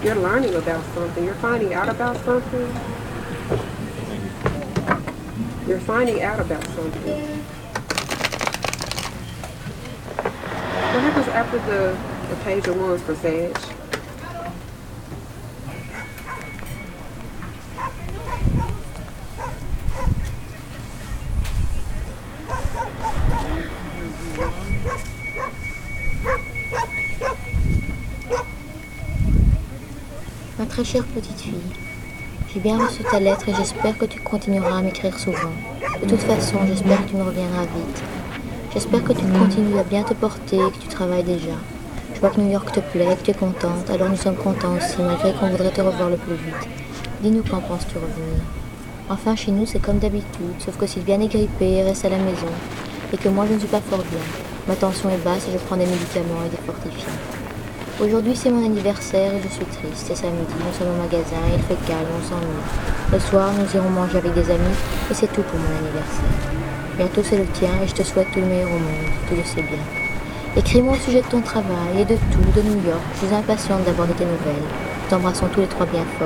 You're learning about something. You're finding out about something. You're finding out about something. What happens after the page of wands for Sag? Ma très chère petite fille, j'ai bien reçu ta lettre et j'espère que tu continueras à m'écrire souvent. De toute façon, j'espère que tu me reviendras vite. J'espère que tu continues à bien te porter et que tu travailles déjà. Je vois que New York te plaît et que tu es contente, alors nous sommes contents aussi, malgré qu'on voudrait te revoir le plus vite. Dis-nous quand penses-tu revenir? Enfin, chez nous, c'est comme d'habitude, sauf que Sylviane est grippée et reste à la maison, et que moi, je ne suis pas fort bien. Ma tension est basse et je prends des médicaments et des fortifiants. Aujourd'hui, c'est mon anniversaire et je suis triste. C'est samedi, nous sommes au magasin, il fait calme, on s'ennuie. Le soir, nous irons manger avec des amis et c'est tout pour mon anniversaire. Bientôt, c'est le tien et je te souhaite tout le meilleur au monde, tu le sais bien. Écris-moi au sujet de ton travail et de tout, de New York. Je suis impatiente d'avoir de tes nouvelles. Nous t'embrassons tous les trois bien fort.